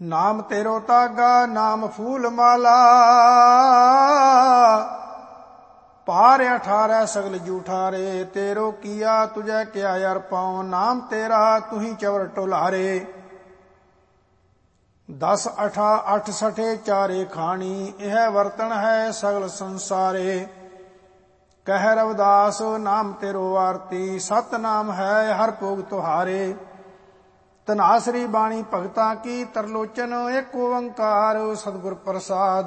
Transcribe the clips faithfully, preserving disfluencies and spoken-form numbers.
ਨਾਮ ਤੇਰੋ ਤਾਗਾ ਨਾਮ ਫੂਲ ਮਾਲਾ, ਪਾਰ ਅਠਾਰੈ ਸਗਲ ਜੂਠਾਰੇ। ਤੇਰੋ ਕੀਆ ਤੁਝੈ ਕਿਆ ਯਰ ਪਾਉ, ਨਾਮ ਤੇਰਾ ਤੁਹੀ ਚਵਰ ਟੁਲਾਰੇ। ਦਸ ਅਠਾ ਅੱਠ ਸਠੇ ਚਾਰੇ ਖਾਣੀ, ਇਹ ਵਰਤਨ ਹੈ ਸਗਲ ਸੰਸਾਰੇ। ਕਹਿ ਰਵਿਦਾਸ ਨਾਮ ਤੇਰੋ ਆਰਤੀ, ਸਤ ਨਾਮ ਹੈ ਹਰ ਭੋਗ ਤੁਹਾਰੇ। ਧਨਾਸਰੀ ਬਾਣੀ ਭਗਤਾਂ ਕੀ, ਤਰਲੋਚਨ ਏਕ ਓੰਕਾਰ ਸਤਿਗੁਰ ਪ੍ਰਸਾਦ।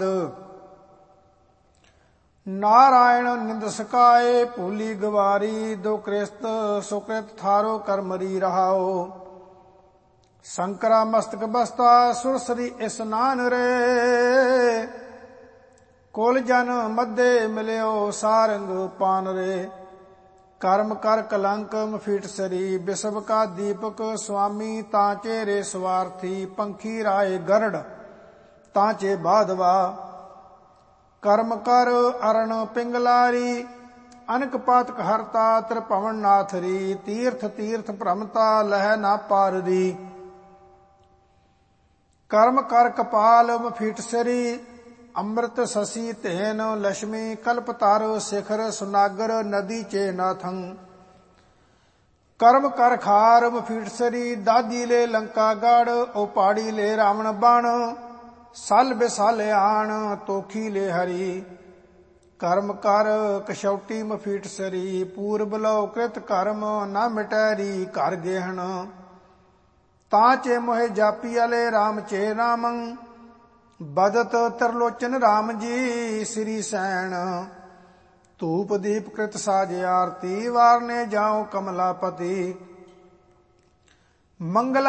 ਨਾਰਾਇਣ ਨਿੰਦ ਸਕਾਏ ਭੂਲੀ ਗਵਾਰੀ, ਦੋ ਕ੍ਰਿਸਤ ਸੁਕ੍ਰਿਤ ਥਾਰੋ ਕਰਮਰੀ ਰਹਾਓ। ਸ਼ੰਕਰਾ ਮਸਤਕ ਬਸਤਾ ਸੁਰਸਰੀ ਇਸਨਾਨ ਰੇ, ਕੁਲ ਜਨ ਮੱਧੇ ਮਿਲਿਓ ਸਾਰੰਗ ਪਾਨ ਰੇ। ਕਰਮ ਕਰ ਕਲੰਕ ਮਫੀਟ ਸਰੀ, ਬਿਸਵ ਕਾ ਦੀਪਕ ਸੁਆਮੀ ਤਾਂਚੇ ਰੇ ਸਵਾਰਥੀ। ਪੰਖੀ ਰਾਏ ਗਰੜ ਤਾਂਚੇ ਬਾਧਵਾ, ਕਰਮ ਕਰ ਅਰਨ ਪਿੰਗਲਾਰੀ। ਅਨਕ ਪਾਤਕ ਹਰਤਾ ਤ੍ਰਿਭਵਨ ਨਾਥਰੀ, ਤੀਰਥ ਤੀਰਥ ਭ੍ਰਮਤਾ ਲਹਿ ਨਾ ਪਾਰਦੀ। ਕਰਮ ਕਰ ਕਪਾਲ ਮਫੀਟ ਸਰੀ, ਅੰਮ੍ਰਿਤ ਸਸੀ ਧੇਨ ਲక్ష్ਮੀ। ਕਲਪਤਰ ਸਿਖਰ ਸੁਨਾਗਰ ਨਦੀ ਚੇ ਨਾਥੰ। ਕਰਮ ਕਰ ਖਾਰ ਮਫੀਟ ਸਰੀ, ਦਾਦੀ ਲੈ ਲੰਕਾ ਗੜ। ਓ ਪਹਾੜੀ ਲੈ ਰਾਵਣ ਬਣ, ਸਲ ਬਿਸਲ ਆਣ ਤੋਖੀ ਲੈ ਹਰੀ। ਕਰਮ ਕਰ ਕਸ਼ੌਟੀ ਮਫੀਟ ਸਰੀ, ਪੂਰਬ ਲੋ ਕ੍ਰਿਤ ਕਰਮ ਨਾ ਮਿਟੈਰੀ ਘਰ ਗੇਹਣ। ਤਾਂਚੇ ਮੋਹਿ ਜਾਪੀ ਅਲੇ ਰਾਮ ਚੇ ਰਾਮੰ, ਬਦਤ ਤਰਲੋਚਨ ਰਾਮ ਜੀ ਸ੍ਰੀ ਸੈਣ। ਧੂਪ ਦੀਪ ਕ੍ਰਿਤ ਸਾਜ ਆਰਤੀ, ਵਾਰਨੇ ਜਾਉ ਕਮਲਾਪਤੀ। ਮੰਗਲ